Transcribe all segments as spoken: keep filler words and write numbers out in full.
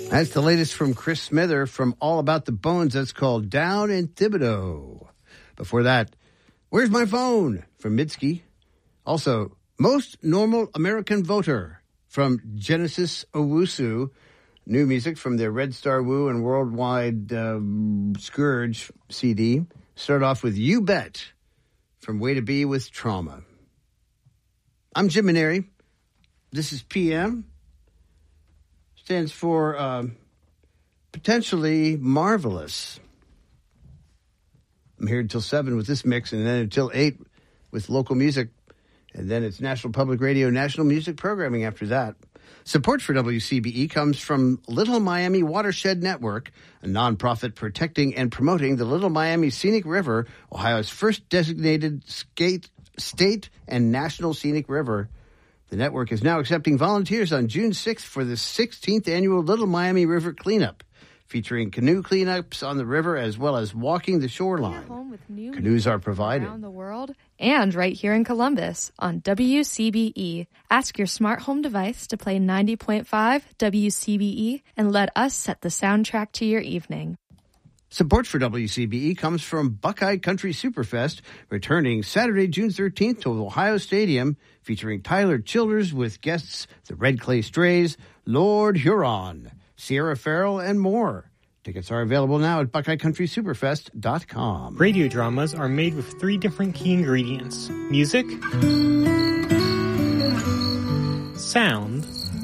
That's the latest from Chris Smither from All About the Bones. That's called Down in Thibodeau. Before that, Where's My Phone from Mitski. Also, Most Normal American Voter from Genesis Owusu. New music from their Red Star Woo and Worldwide um, Scourge C D. Start off with You Bet from Way to Be with Trauma. I'm Jim Maneri. This is P M. Stands for uh, potentially marvelous. I'm here until seven with this mix, and then until eight with local music. And then it's National Public Radio, national music programming after that. Support for W C B E comes from Little Miami Watershed Network, a nonprofit protecting and promoting the Little Miami Scenic River, Ohio's first designated skate, state and national scenic river. The network is now accepting volunteers on June sixth for the sixteenth annual Little Miami River Cleanup, featuring canoe cleanups on the river as well as walking the shoreline. Home with new Canoes are provided. Around the world and right here in Columbus on W C B E. Ask your smart home device to play ninety point five W C B E and let us set the soundtrack to your evening. Support for W C B E comes from Buckeye Country Superfest, returning Saturday, June thirteenth to Ohio Stadium, featuring Tyler Childers with guests the Red Clay Strays, Lord Huron, Sierra Farrell, and more. Tickets are available now at buckeye country superfest dot com. Radio dramas are made with three different key ingredients: music, sound,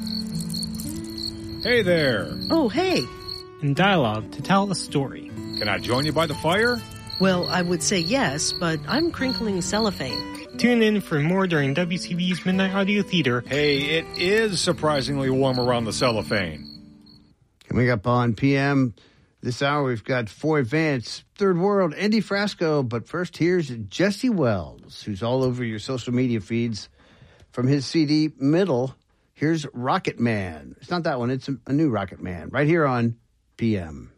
Hey there. Oh, hey. and dialogue to tell a story. Can I join you by the fire? Well, I would say yes, but I'm crinkling cellophane. Tune in for more during W C B E's Midnight Audio Theater. Hey, it is surprisingly warm around the cellophane. Coming up on P M this hour, we've got Foy Vance, Third World, Andy Frasco. But first, here's Jesse Wells, who's all over your social media feeds. From his C D, Middle, here's Rocket Man. It's not that one. It's a, a new Rocket Man right here on P M.